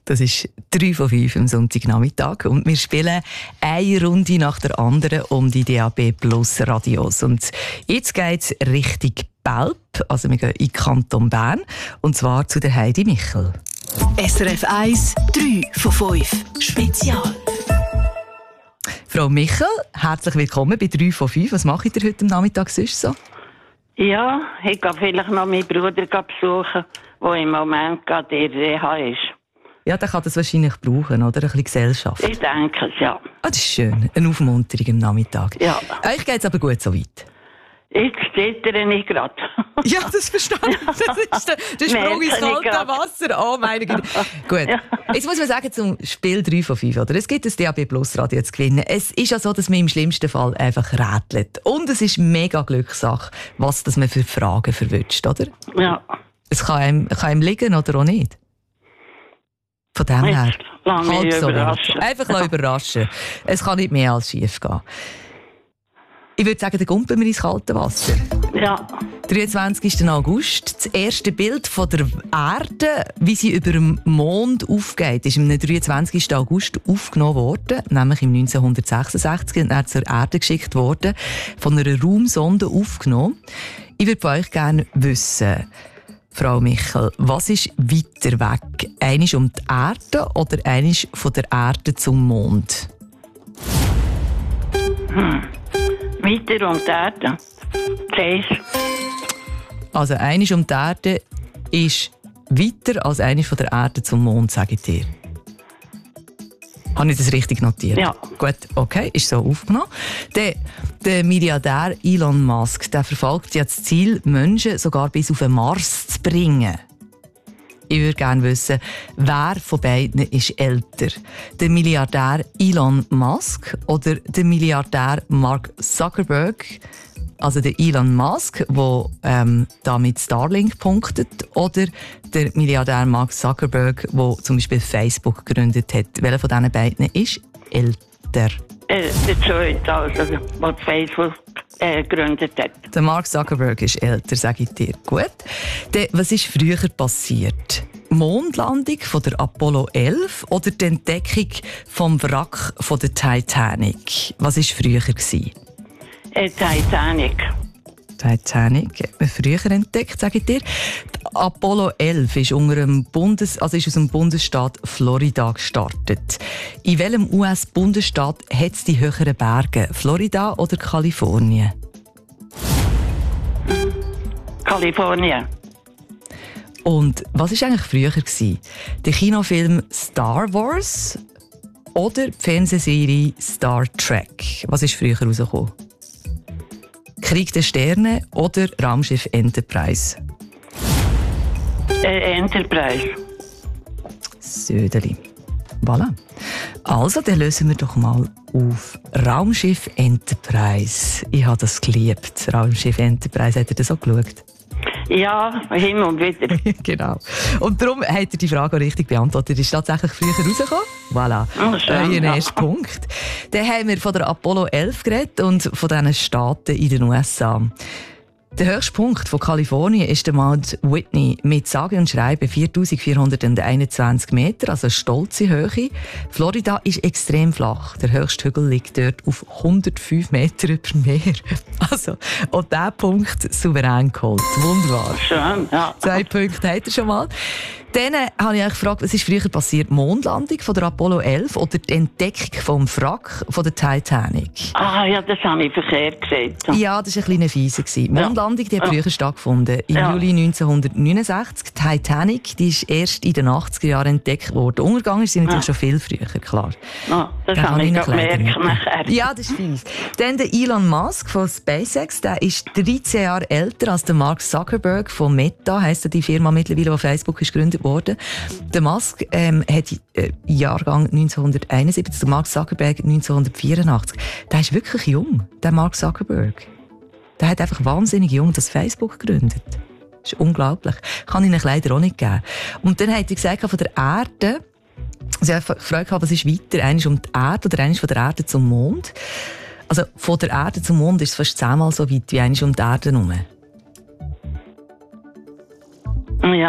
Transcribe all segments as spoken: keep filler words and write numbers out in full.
Das ist drei von fünf am Sonntagnachmittag und wir spielen eine Runde nach der anderen um die D A B Plus Radios. Und jetzt geht es Richtung Belp, also wir gehen in den Kanton Bern, und zwar zu der Heidi Michel. S R F eins, drei von fünf Spezial. Frau Michel, herzlich willkommen bei drei von fünf. Was macht ihr heute am Nachmittag sonst so? Ja, ich gehe vielleicht noch meinen Bruder besuchen, der im Moment gerade in der Reha ist. Ja, der kann das wahrscheinlich brauchen, oder? Ein bisschen Gesellschaft. Ich denke es, ja. Ah, das ist schön. Eine Aufmunterung am Nachmittag. Ja. Euch geht es aber gut so weit. Jetzt zittere ich gerade. Ja, das verstehe ich. Das ist der, der Sprung ins kalte Wasser. Oh meine Güte. Gut. Ja. Jetzt muss man sagen, zum Spiel drei von fünf. Oder? Es gibt ein D A B Plus Radio zu gewinnen. Es ist ja so, dass man im schlimmsten Fall einfach rätselt. Und es ist mega Glückssache, was das man für Fragen verwünscht, oder? Ja. Es kann einem, kann einem liegen oder auch nicht. Von dem her. Lass mich so überraschen. Einfach überraschen. Es kann nicht mehr als schief gehen. Ich würde sagen, dann gumpen wir ins kalte Wasser. Ja. dreiundzwanzigsten August. Das erste Bild von der Erde, wie sie über dem Mond aufgeht, ist am dreiundzwanzigsten August aufgenommen worden, nämlich im neunzehnhundertsechsundsechzig, und dann zur Erde geschickt worden, von einer Raumsonde aufgenommen. Ich würde von euch gerne wissen, Frau Michel, was ist weiter weg? Einisch um die Erde oder einisch von der Erde zum Mond? Hm. Weiter um die Erde. Eins. Also einisch um die Erde ist weiter als einisch von der Erde zum Mond, sage ich dir. Habe ich das richtig notiert? Ja. Gut, okay, ist so aufgenommen. Der, der Milliardär Elon Musk, der verfolgt ja das Ziel, Menschen sogar bis auf den Mars zu bringen. Ich würde gerne wissen, wer von beiden ist älter? Der Milliardär Elon Musk oder der Milliardär Mark Zuckerberg? Also der Elon Musk, der ähm, da mit Starlink punktet, oder der Milliardär Mark Zuckerberg, der zum Beispiel Facebook gegründet hat. Welcher von diesen beiden ist älter? Äh, der zweite, also, der Facebook äh, gegründet hat. Der Mark Zuckerberg ist älter, sage ich dir. Gut. Dann, was ist früher passiert? Mondlandung von der Apollo elf oder die Entdeckung vom Wrack von der Titanic? Was war früher gewesen? Äh, Titanic. Titanic hat man früher entdeckt, sage ich dir. Die Apollo elf ist, unter dem Bundes, also ist aus dem Bundesstaat Florida gestartet. In welchem U S-Bundesstaat hat es die höheren Berge? Florida oder Kalifornien? Kalifornien. Und was war eigentlich früher gewesen? Der Kinofilm Star Wars oder die Fernsehserie Star Trek? Was ist früher rausgekommen? Krieg der Sterne oder Raumschiff Enterprise? Äh, Enterprise. Södeli. Voilà. Also, dann lösen wir doch mal auf Raumschiff Enterprise. Ich habe das geliebt. Raumschiff Enterprise, hat ihr das auch geschaut? Ja, hin und wieder. Genau. Und darum hat er die Frage auch richtig beantwortet. Ist tatsächlich früher rausgekommen? Voilà. Oh, schön, Euer ja. erster Punkt. Dann haben wir von der Apollo elf geredet und von diesen Staaten in den U S A. Der höchste Punkt von Kalifornien ist der Mount Whitney mit sage und schreibe viertausendvierhunderteinundzwanzig Meter, also eine stolze Höhe. Florida ist extrem flach. Der höchste Hügel liegt dort auf hundertfünf Meter über Meer. Also, auch diesen Punkt souverän geholt. Wunderbar. Schön, ja. Zwei Punkte hat er schon mal. Dann habe ich euch gefragt, was ist früher passiert? Die Mondlandung von der Apollo elf oder die Entdeckung vom Wrack von der Titanic? Ah, ja, das habe ich verkehrt gesagt. Ja, das war ein kleiner Fiese. Die Mondlandung die hat früher ja. stattgefunden, im ja. Juli neunzehnhundertneunundsechzig. Die Titanic die ist erst in den achtziger Jahren entdeckt worden. Untergegangen ist sie natürlich ja. schon viel früher, klar. Ja, das habe ich gemerkt nachher. Ja, das ist fies. Dann der Elon Musk von SpaceX, der ist dreizehn Jahre älter als der Mark Zuckerberg von Meta, heisst die Firma mittlerweile, die Facebook ist gegründet worden. Der Musk ähm, hat äh, Jahrgang neunzehnhunderteinundsiebzig, der Mark Zuckerberg neunzehnhundertvierundachtzig. Der ist wirklich jung, der Mark Zuckerberg. Der hat einfach wahnsinnig jung das Facebook gegründet. Das ist unglaublich. Kann ich euch leider auch nicht geben. Und dann hat er gesagt, von der Erde, also ich habe gefragt, was ist weiter? Eines um die Erde oder eines von der Erde zum Mond? Also von der Erde zum Mond ist es fast zehnmal so weit wie eines um die Erde herum. Ja.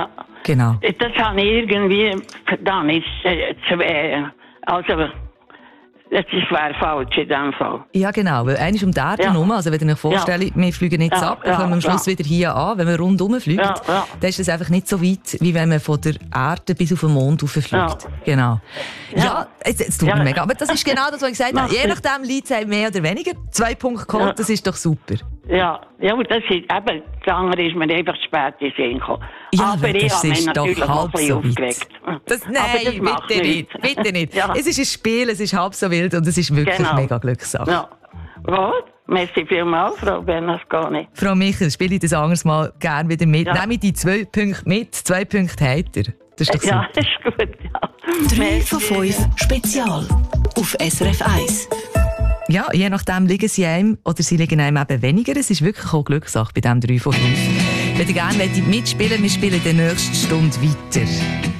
Genau. Das habe ich irgendwie, dann ist es äh, also, das wäre falsch in dem Fall. Ja, genau, weil einer ist um die Erde Ja. herum, also wenn ihr euch vorstellt, Ja. wir fliegen nicht Ja, ab, dann ja, kommen wir am Schluss ja. wieder hier an. Wenn man rundherum fliegt, Ja, ja. dann ist es einfach nicht so weit, wie wenn man von der Erde bis auf den Mond rauffliegt. Ja. Genau. Ja, Ja. jetzt, jetzt tut Ja. mir mega. Aber das ist genau das, was ich gesagt habe. Mach Je nachdem liegt es mehr oder weniger. Zwei Punkte geholt, Ja. das ist doch super. Ja, ja, aber das ist, eben, das andere ist mir einfach spät in den Sinn gekommen. Ja, aber aber ich das habe mich ist doch natürlich auch halb ein bisschen so wild. aufgeregt. Das, Aber nein, das macht bitte nicht, nichts. bitte nicht. Ja. Es ist ein Spiel, es ist halb so wild und es ist wirklich Genau. mega Glückssache. Ja. Gut, merci vielmals, Frau Bernasconi. Frau Michel, spiele ich das anderes Mal gerne wieder mit. Ja. Nehme ich die zwei Punkte mit. Zwei Punkte habt ihr. Das ist doch super. Ja, das ist gut, ja. drei Merci von fünf Spezial auf S R F eins. Ja, je nachdem liegen sie einem oder sie liegen einem eben weniger. Es ist wirklich auch Glückssache bei diesem drei von fünf. Wenn ihr gerne mitspielen wollt, wir spielen in der nächsten Stunde weiter.